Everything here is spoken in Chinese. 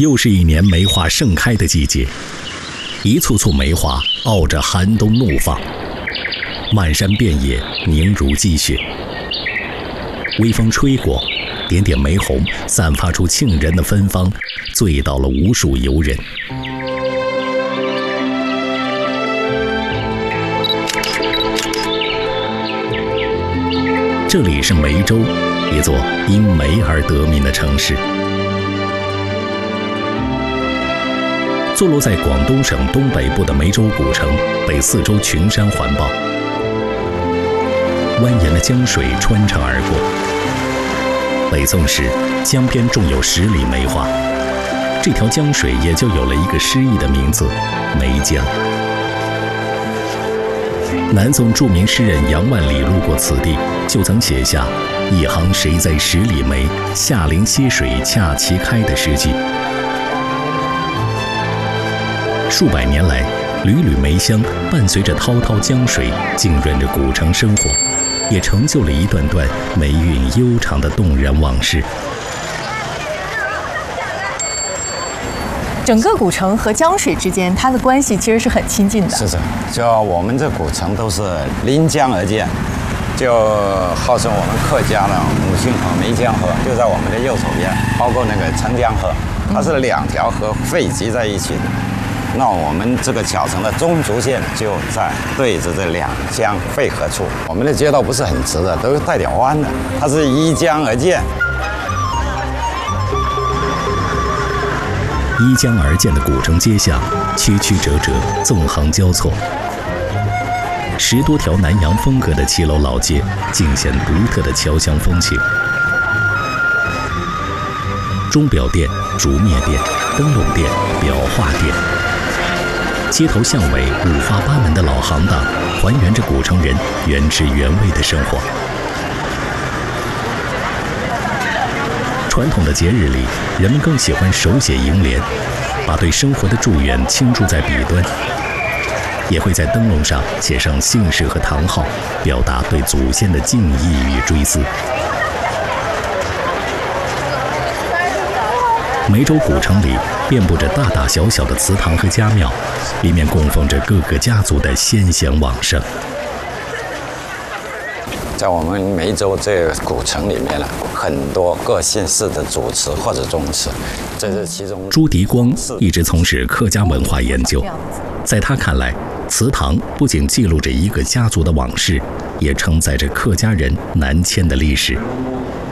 又是一年梅花盛开的季节，一簇簇梅花傲着寒冬怒放，漫山遍野凝如积雪。微风吹过，点点玫红散发出沁人的芬芳，醉倒了无数游人。这里是梅州，一座因梅而得名的城市。坐落在广东省东北部的梅州古城，被四周群山环抱，蜿蜒的江水穿城而过。北宋时，江边种有10里梅花，这条江水也就有了一个诗意的名字——梅江。南宋著名诗人杨万里路过此地，就曾写下“一行谁在10里梅，下临溪水恰齐开”的诗句。数百年来，缕缕梅香伴随着滔滔江水，浸润着古城生活，也成就了一段段梅韵悠长的动人往事。 整个古城和江水之间，它的关系其实是很亲近的。 是的，就我们这古城都是临江而建，就号称我们客家的母亲河梅江河就在我们的右手边，包括那个澄江河，它是2条河汇集在一起的。那我们这个小城的中轴线就在对着这2江汇合处。我们的街道不是很直的，都带点弯的，它是依江而建。 依江而建的古城街巷，曲曲折折，纵横交错，10多条南洋风格的骑楼老街，尽显独特的侨乡风情。钟表店、竹篾店、灯笼店、裱画店，街头巷尾5花8门的老行当，还原着古城人原汁原味的生活。传统的节日里，人们更喜欢手写楹联，把对生活的祝愿倾注在笔端，也会在灯笼上写上姓氏和堂号，表达对祖先的敬意与追思。梅州古城里遍布着大大小小的祠堂和家庙，里面供奉着各个家族的先贤往生。 在我们梅州这个古城里面呢，很多各县市的主祠或者宗祠，这是其中。 朱迪光一直从事客家文化研究，在他看来，祠堂不仅记录着一个家族的往事，也承载着客家人南迁的历史。